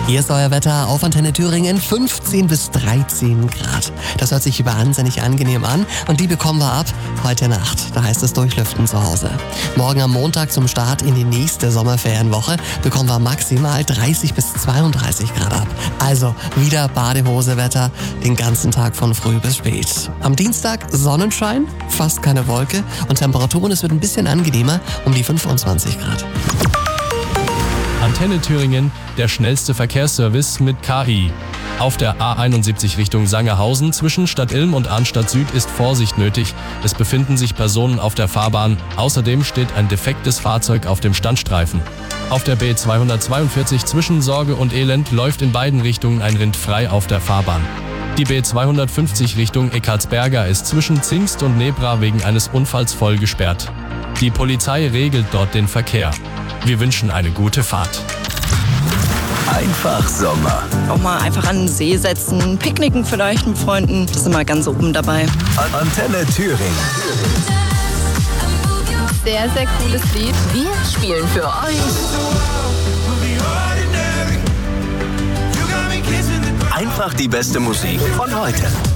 Hier ist euer Wetter auf Antenne Thüringen, 15 bis 13 Grad. Das hört sich wahnsinnig angenehm an und die bekommen wir ab heute Nacht. Da heißt es durchlüften zu Hause. Morgen am Montag zum Start in die nächste Sommerferienwoche bekommen wir maximal 30 bis 32 Grad ab. Also wieder Badehosewetter den ganzen Tag von früh bis spät. Am Dienstag Sonnenschein, fast keine Wolke und Temperaturen, es wird ein bisschen angenehmer, um die 25 Grad. Antenne Thüringen, der schnellste Verkehrsservice mit KI. Auf der A71 Richtung Sangerhausen zwischen Stadt Ilm und Arnstadt Süd ist Vorsicht nötig. Es befinden sich Personen auf der Fahrbahn. Außerdem steht ein defektes Fahrzeug auf dem Standstreifen. Auf der B242 zwischen Sorge und Elend läuft in beiden Richtungen ein Rind frei auf der Fahrbahn. Die B250 Richtung Eckartsberger ist zwischen Zingst und Nebra wegen eines Unfalls voll gesperrt. Die Polizei regelt dort den Verkehr. Wir wünschen eine gute Fahrt. Einfach Sommer. Auch mal einfach an den See setzen, picknicken vielleicht mit Freunden. Das ist immer ganz oben dabei. Antenne Thüringen. Sehr, sehr cooles Lied. Wir spielen für euch Einfach die beste Musik von heute.